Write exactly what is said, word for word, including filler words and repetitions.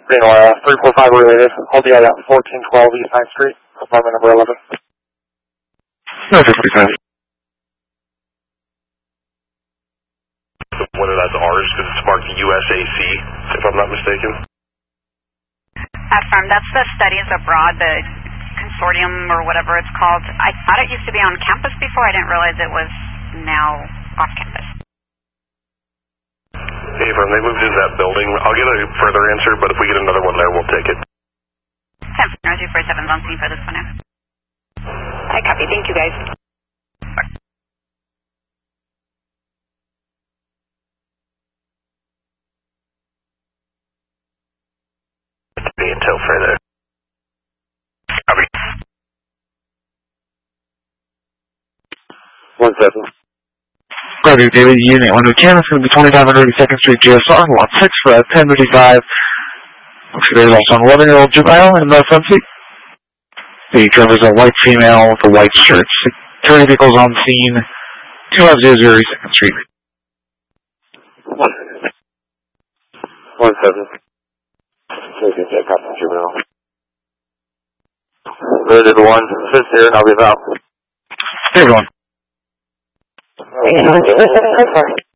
Greenway, three four five related. Hold the at fourteen twelve East ninth Street, apartment number eleven. No, three forty-five. Whether that's ours, because it's marked U S A C, if I'm not mistaken. Affirm, that's the Studies Abroad, the consortium or whatever it's called. I thought it used to be on campus before. I didn't realize it was now off campus. Affirm, they moved into that building. I'll get a further answer, but if we get another one there, we'll take it. ten two forty-seven is on scene for this one now. I copy. Thank you, guys. Until further. Copy. One seven. Gravity Daily Unit one to campus, going to be twenty-five hundred second Street, G S R, lot six for uh, ten thirty-five. Looks like there's also an eleven-year-old juvenile in the front seat. The driver is a white female with a white shirt. Security vehicles on scene, two five zero zero second Street. One seven. Okay, check out the juvenile. Rated one, fifth here, I'll be out. Hey, everyone. Okay,